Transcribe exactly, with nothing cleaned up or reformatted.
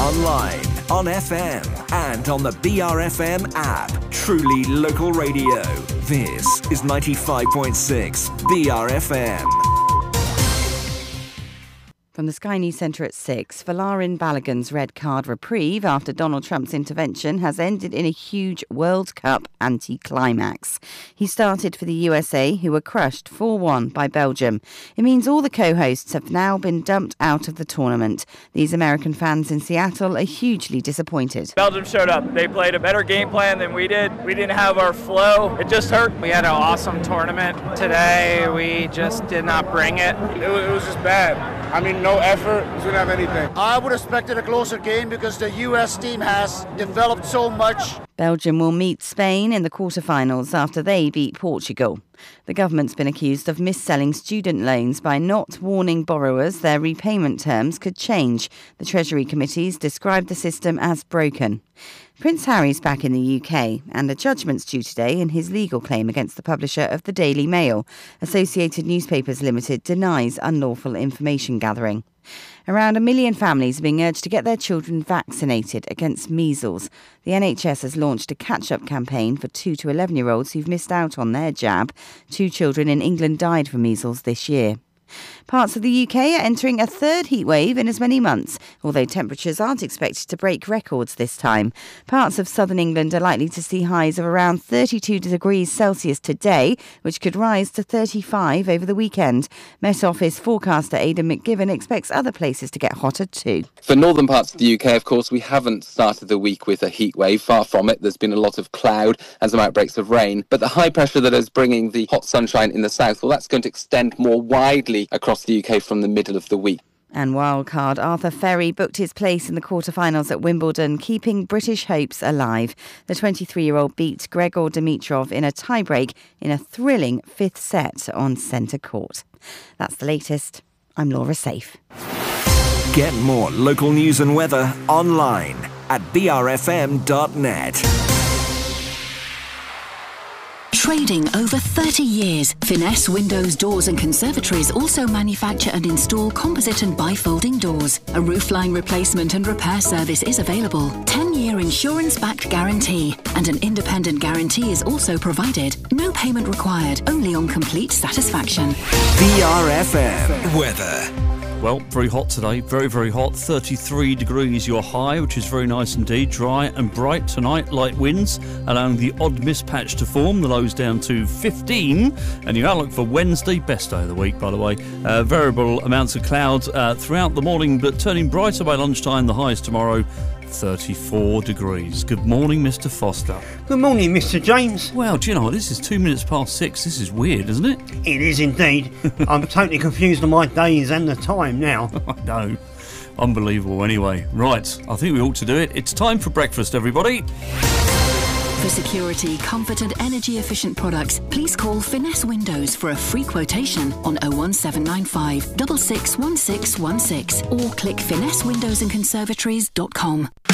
online, on F M, and on the B R F M app. Truly local radio. This is ninety-five point six B R F M. From the Sky News Centre at six, Folarin Balogun's red card reprieve after Donald Trump's intervention has ended in a huge World Cup anti-climax. He started for the U S A, who were crushed four one by Belgium. It means all the co-hosts have now been dumped out of the tournament. These American fans in Seattle are hugely disappointed. Belgium showed up. They played a better game plan than we did. We didn't have our flow. It just hurt. We had an awesome tournament today. We just did not bring it. It was, it was just bad. I mean, no effort. We didn't have anything. I would have expected a closer game because the U S team has developed so much. Belgium will meet Spain in the quarterfinals after they beat Portugal. The government's been accused of mis-selling student loans by not warning borrowers their repayment terms could change. The Treasury Committees described the system as broken. Prince Harry's back in the U K, and a judgment's due today in his legal claim against the publisher of the Daily Mail. Associated Newspapers Limited denies unlawful information gathering. Around a million families are being urged to get their children vaccinated against measles. The N H S has launched a catch-up campaign for two to eleven-year-olds who've missed out on their jab. Two children in England died from measles this year. Parts of the U K are entering a third heatwave in as many months, although temperatures aren't expected to break records this time. Parts of southern England are likely to see highs of around thirty-two degrees Celsius today, which could rise to thirty-five over the weekend. Met Office forecaster Aidan McGibbon expects other places to get hotter too. For northern parts of the U K, of course, we haven't started the week with a heat wave. Far from it. There's been a lot of cloud and some outbreaks of rain. But the high pressure that is bringing the hot sunshine in the south, well, that's going to extend more widely across the U K from the middle of the week. And wildcard Arthur Ferry booked his place in the quarterfinals at Wimbledon, keeping British hopes alive. The twenty-three-year-old beat Gregor Dimitrov in a tiebreak in a thrilling fifth set on centre court. That's the latest. I'm Laura Safe. Get more local news and weather online at b r f m dot net. Trading over thirty years, Finesse Windows, Doors and Conservatories also manufacture and install composite and bifolding doors. A roofline replacement and repair service is available. ten-year insurance-backed guarantee, and an independent guarantee is also provided. No payment required, only on complete satisfaction. B R F M weather. Well, very hot today, very, very hot. thirty-three degrees your high, which is very nice indeed. Dry and bright tonight, light winds, allowing the odd mist patch to form. The low's down to fifteen. And your outlook for Wednesday, best day of the week, by the way. Uh, variable amounts of clouds uh, throughout the morning, but turning brighter by lunchtime. The highs tomorrow, thirty-four degrees. Good morning, Mister Foster. Good morning, Mister James. Well, do you know what? This is two minutes past six. This is weird, isn't it? It is indeed. I'm totally confused on my days and the time now. I know. Unbelievable. Anyway, right. I think we ought to do it. It's time for breakfast, everybody. For security, comfort and energy efficient products, please call Finesse Windows for a free quotation on oh one seven nine five, six six one six one six or click finesse windows and conservatories dot com.